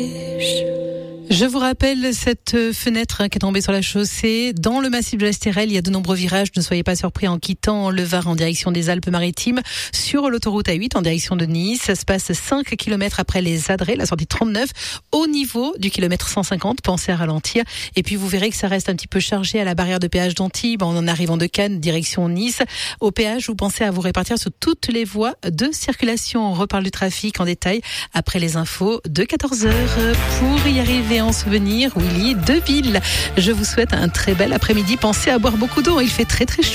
Je vous rappelle cette fenêtre qui est tombée sur la chaussée. Dans le massif de l'Estérel, il y a de nombreux virages. Ne soyez pas surpris en quittant le Var en direction des Alpes-Maritimes. Sur l'autoroute A8 en direction de Nice, ça se passe 5 km après les Adrets, la sortie 39. Au niveau du kilomètre 150, pensez à ralentir. Et puis vous verrez que ça reste un petit peu chargé à la barrière de péage d'Antibes en arrivant de Cannes, direction Nice. Au péage, vous pensez à vous répartir sur toutes les voies de circulation. On reparle du trafic en détail après les infos de 14h. Pour y arriver en souvenir, Willy Deville. Je vous souhaite un très bel après-midi. Pensez à boire beaucoup d'eau, il fait très très chaud.